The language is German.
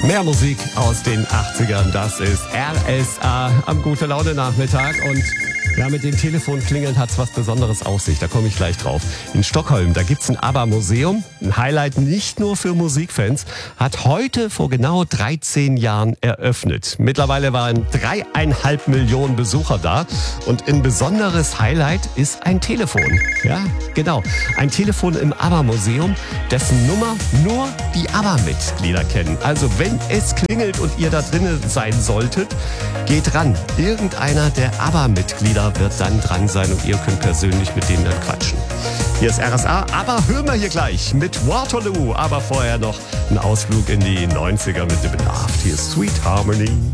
Mehr Musik aus den 80ern, das ist RSA am Gute-Laune-Nachmittag. Und ja, mit den Telefonklingeln hat's was Besonderes auf sich, da komme ich gleich drauf. In Stockholm, da gibt's ein ABBA-Museum, ein Highlight nicht nur für Musikfans, hat heute vor genau 13 Jahren eröffnet. Mittlerweile waren 3,5 Millionen Besucher da und ein besonderes Highlight ist ein Telefon. Ja, genau, ein Telefon im ABBA-Museum, dessen Nummer nur die ABBA-Mitglieder kennen. Also wenn es klingelt und ihr da drinnen sein solltet, geht ran. Irgendeiner der ABBA-Mitglieder wird dann dran sein und ihr könnt persönlich mit denen dann quatschen. Hier ist RSA, aber hören wir hier gleich mit Waterloo. Aber vorher noch ein Ausflug in die 90er mit The Beloved. Hier ist Sweet Harmony.